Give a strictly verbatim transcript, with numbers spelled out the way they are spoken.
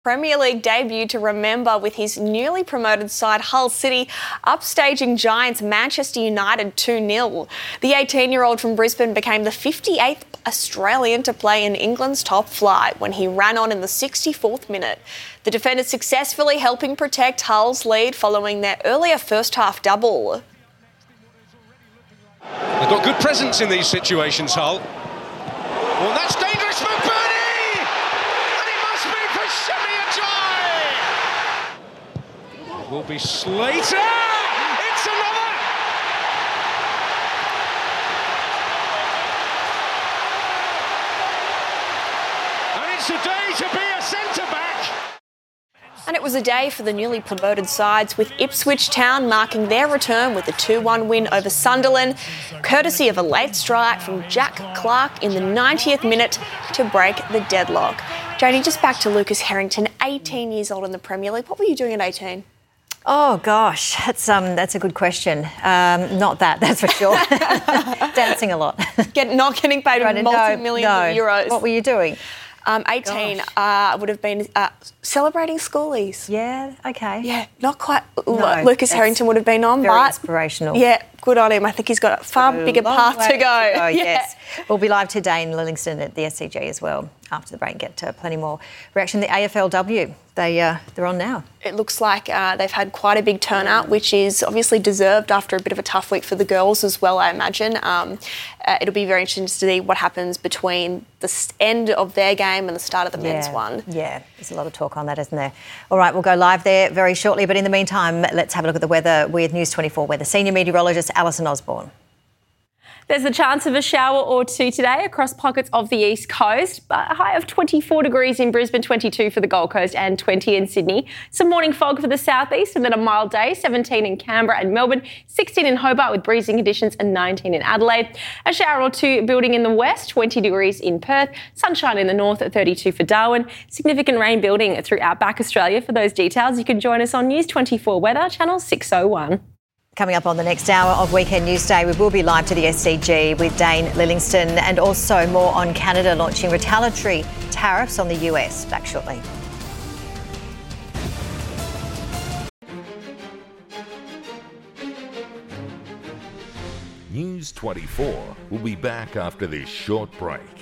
Premier League debut to remember with his newly promoted side Hull City upstaging Giants Manchester United two nil. The eighteen-year-old from Brisbane became the fifty-eighth Australian to play in England's top flight when he ran on in the sixty-fourth minute. The defender successfully helping protect Hull's lead following their earlier first-half double. They've got good presence in these situations, Hull. Well, that's dangerous for Bernie! And it must be for Semi Ajayi! Will be Slater! It's another! And it's a day to be a centre-back! And it was a day for the newly promoted sides, with Ipswich Town marking their return with a two one win over Sunderland, courtesy of a late strike from Jack Clark in the ninetieth minute to break the deadlock. Jodie, just back to Lucas Harrington, eighteen years old in the Premier League. What were you doing at eighteen? Oh, gosh, that's um, that's a good question. Um, not that, that's for sure. Dancing a lot. Get, not getting paid Right, multi-millions no, no. of euros. What were you doing? Um, eighteen, uh, would have been uh, celebrating schoolies. Yeah, okay. Yeah, not quite No, what Lucas Harrington would have been on, very but inspirational. yeah, good on him. I think he's got a far A bigger long path way to go. to go, Yeah. Yes. We'll be live today in Lillingston at the S C G as well. After the break, get uh, plenty more reaction. The A F L W, they, uh, they're on now. It looks like uh, they've had quite a big turnout, which is obviously deserved after a bit of a tough week for the girls as well, I imagine. Um, uh, it'll be very interesting to see what happens between the end of their game and the start of the men's Yeah. one. Yeah, there's a lot of talk on that, isn't there? All right, we'll go live there very shortly. But in the meantime, let's have a look at the weather with News twenty-four weather senior meteorologist Alison Osborne. There's a chance of a shower or two today across pockets of the east coast, but a high of twenty-four degrees in Brisbane, twenty-two for the Gold Coast and twenty in Sydney. Some morning fog for the southeast and then a mild day, seventeen in Canberra and Melbourne, sixteen in Hobart with breezy conditions and nineteen in Adelaide. A shower or two building in the west, twenty degrees in Perth, sunshine in the north at thirty-two for Darwin. Significant rain building throughout back Australia. For those details, you can join us on News twenty-four Weather, channel six oh one. Coming up on the next hour of Weekend Newsday, we will be live to the S C G with Dane Lillingston and also more on Canada launching retaliatory tariffs on the U S. Back shortly. News twenty-four will be back after this short break.